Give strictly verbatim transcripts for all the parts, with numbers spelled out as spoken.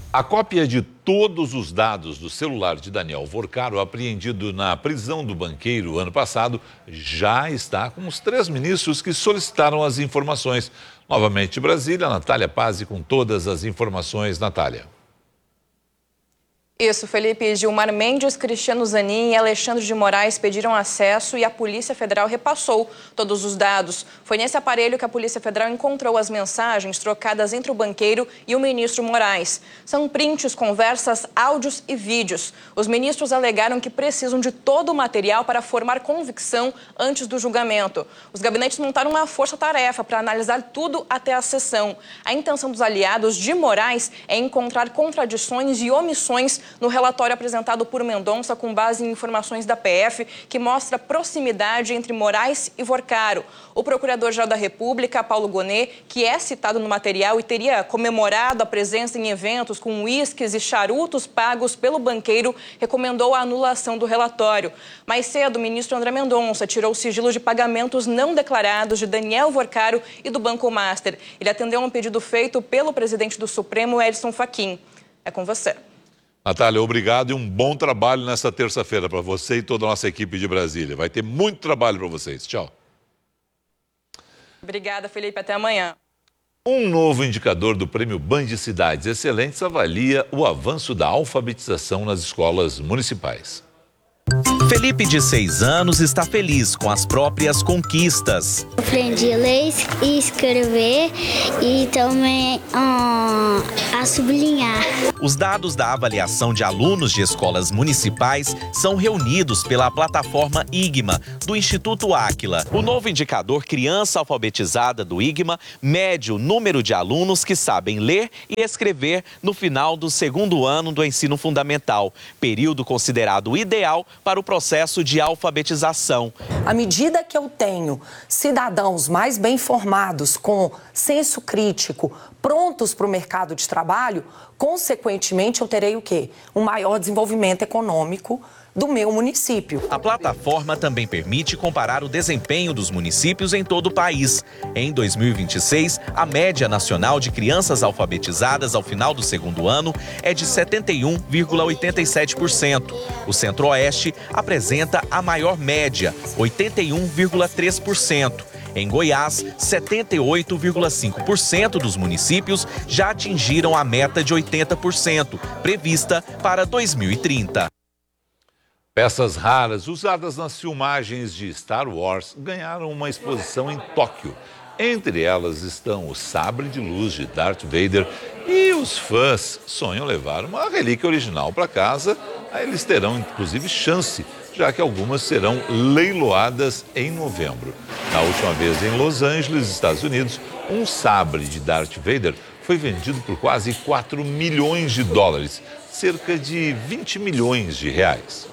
A cópia de todos os dados do celular de Daniel Vorcaro, apreendido na prisão do banqueiro ano passado, já está com os três ministros que solicitaram as informações. Novamente de Brasília, Natália Pazzi com todas as informações. Natália. Isso, Felipe. Gilmar Mendes, Cristiano Zanin e Alexandre de Moraes pediram acesso e a Polícia Federal repassou todos os dados. Foi nesse aparelho que a Polícia Federal encontrou as mensagens trocadas entre o banqueiro e o ministro Moraes. São prints, conversas, áudios e vídeos. Os ministros alegaram que precisam de todo o material para formar convicção antes do julgamento. Os gabinetes montaram uma força-tarefa para analisar tudo até a sessão. A intenção dos aliados de Moraes é encontrar contradições e omissões no relatório apresentado por Mendonça com base em informações da P F, que mostra proximidade entre Moraes e Vorcaro. O Procurador-Geral da República, Paulo Gonet, que é citado no material e teria comemorado a presença em eventos com uísques e charutos pagos pelo banqueiro, recomendou a anulação do relatório. Mais cedo, o ministro André Mendonça tirou o sigilo de pagamentos não declarados de Daniel Vorcaro e do Banco Master. Ele atendeu a um pedido feito pelo presidente do Supremo, Edson Fachin. É com você. Natália, obrigado e um bom trabalho nesta terça-feira para você e toda a nossa equipe de Brasília. Vai ter muito trabalho para vocês. Tchau. Obrigada, Felipe. Até amanhã. Um novo indicador do Prêmio Band Cidades Excelentes avalia o avanço da alfabetização nas escolas municipais. Felipe, de seis anos, está feliz com as próprias conquistas. Aprendi a ler e escrever e também hum, a sublinhar. Os dados da avaliação de alunos de escolas municipais são reunidos pela plataforma IGMA, do Instituto Áquila. O novo indicador Criança Alfabetizada do IGMA mede o número de alunos que sabem ler e escrever no final do segundo ano do ensino fundamental, período considerado ideal para o processo de alfabetização. À medida que eu tenho cidadãos mais bem formados, com senso crítico, prontos para o mercado de trabalho, consequentemente eu terei o quê? Um maior desenvolvimento econômico do meu município. A plataforma também permite comparar o desempenho dos municípios em todo o país. Em dois mil e vinte e seis, a média nacional de crianças alfabetizadas ao final do segundo ano é de setenta e um vírgula oitenta e sete por cento. O Centro-Oeste apresenta a maior média, oitenta e um vírgula três por cento. Em Goiás, setenta e oito vírgula cinco por cento dos municípios já atingiram a meta de oitenta por cento, prevista para dois mil e trinta. Peças raras usadas nas filmagens de Star Wars ganharam uma exposição em Tóquio. Entre elas estão o sabre de luz de Darth Vader e os fãs sonham levar uma relíquia original para casa. Aí eles terão inclusive chance, já que algumas serão leiloadas em novembro. Na última vez em Los Angeles, Estados Unidos, um sabre de Darth Vader foi vendido por quase quatro milhões de dólares, cerca de vinte milhões de reais.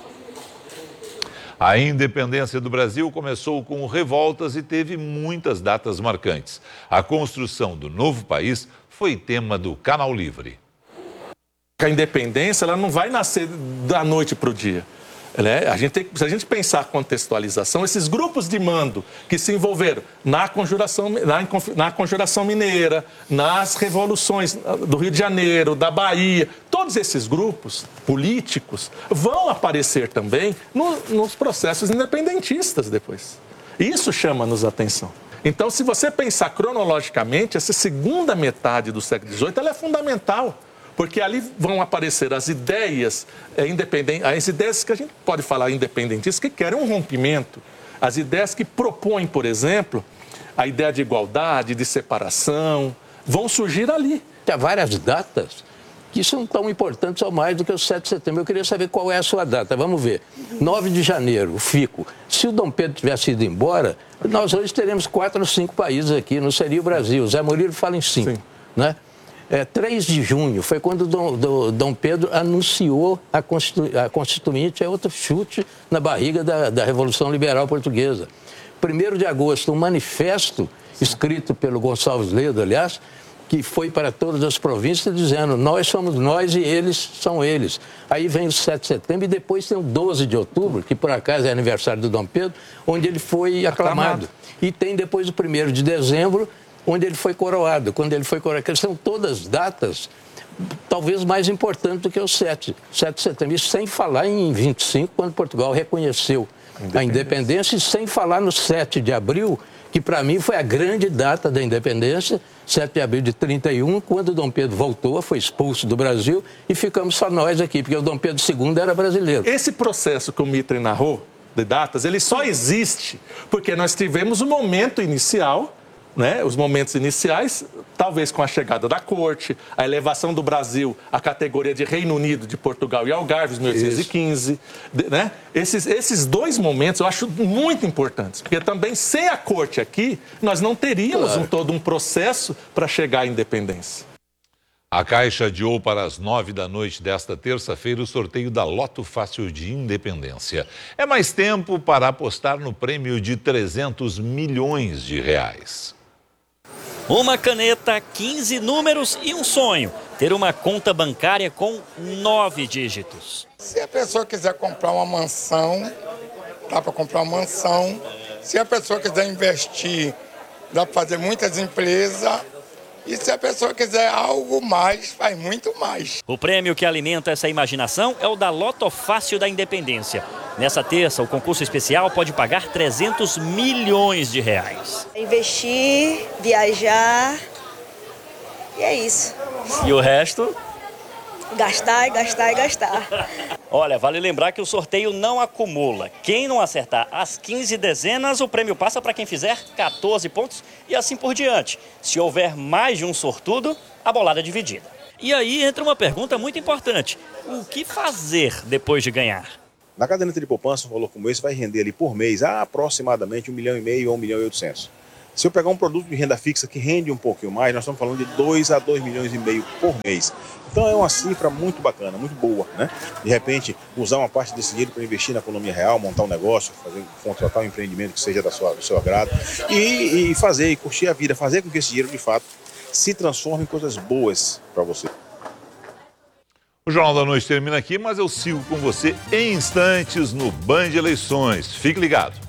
A independência do Brasil começou com revoltas e teve muitas datas marcantes. A construção do novo país foi tema do Canal Livre. A independência ela não vai nascer da noite para o dia. Né? A gente tem, se a gente pensar a contextualização, esses grupos de mando que se envolveram na conjuração, na, na conjuração mineira, nas revoluções do Rio de Janeiro, da Bahia, todos esses grupos políticos vão aparecer também no, nos processos independentistas depois. Isso chama-nos a atenção. Então, se você pensar cronologicamente, essa segunda metade do século dezoito ela é fundamental. Porque ali vão aparecer as ideias é, independentes, as ideias que a gente pode falar independentistas, que querem um rompimento. As ideias que propõem, por exemplo, a ideia de igualdade, de separação, vão surgir ali. Há várias datas que são tão importantes ou mais do que o sete de setembro. Eu queria saber qual é a sua data. Vamos ver. nove de janeiro, o Fico. Se o Dom Pedro tivesse ido embora, nós hoje teremos quatro ou cinco países aqui, não seria o Brasil. O Zé Murilo fala em cinco, Sim. né? É, três de junho foi quando o Dom, do, Dom Pedro anunciou a, Constitu, a Constituinte, é outro chute na barriga da, da Revolução Liberal Portuguesa. primeiro de agosto, um manifesto escrito pelo Gonçalves Ledo, aliás, que foi para todas as províncias dizendo nós somos nós e eles são eles. Aí vem o sete de setembro e depois tem o doze de outubro, que por acaso é aniversário do Dom Pedro, onde ele foi aclamado. aclamado. E tem depois o primeiro de dezembro, onde ele foi coroado, quando ele foi coroado, que são todas datas talvez mais importantes do que o sete de setembro, isso sem falar em vinte e cinco, quando Portugal reconheceu a independência, e sem falar no sete de abril, que para mim foi a grande data da independência, sete de abril de trinta e um, quando Dom Pedro voltou, foi expulso do Brasil e ficamos só nós aqui, porque o Dom Pedro segundo era brasileiro. Esse processo que o Mitre narrou, de datas, ele só existe porque nós tivemos o momento inicial, né, os momentos iniciais, talvez com a chegada da corte, a elevação do Brasil à categoria de Reino Unido, de Portugal e Algarves, mil oitocentos e quinze. Né? Esses, esses dois momentos eu acho muito importantes, porque também sem a corte aqui, nós não teríamos claro. um, todo um processo para chegar à independência. A Caixa adiou para as nove da noite desta terça-feira o sorteio da Loto Fácil de Independência. É mais tempo para apostar no prêmio de trezentos milhões de reais. Uma caneta, quinze números e um sonho: ter uma conta bancária com nove dígitos. Se a pessoa quiser comprar uma mansão, dá para comprar uma mansão. Se a pessoa quiser investir, dá para fazer muitas empresas. E se a pessoa quiser algo mais, faz muito mais. O prêmio que alimenta essa imaginação é o da Loto Fácil da Independência. Nessa terça, o concurso especial pode pagar trezentos milhões de reais. Investir, viajar, e é isso. E o resto? Gastar, gastar e gastar. Olha, vale lembrar que o sorteio não acumula. Quem não acertar as quinze dezenas, o prêmio passa para quem fizer quatorze pontos e assim por diante. Se houver mais de um sortudo, a bolada é dividida. E aí entra uma pergunta muito importante: o que fazer depois de ganhar? Na caderneta de poupança, um valor como esse vai render ali por mês ah, aproximadamente um milhão e meio ou um milhão e oitocentos. Se eu pegar um produto de renda fixa que rende um pouquinho mais, nós estamos falando de dois a dois milhões e meio por mês. Então é uma cifra muito bacana, muito boa, né? De repente, usar uma parte desse dinheiro para investir na economia real, montar um negócio, fazer, contratar um empreendimento que seja da sua, do seu agrado e, e fazer, e curtir a vida, fazer com que esse dinheiro, de fato, se transforme em coisas boas para você. O Jornal da Noite termina aqui, mas eu sigo com você em instantes no Band Eleições. Fique ligado.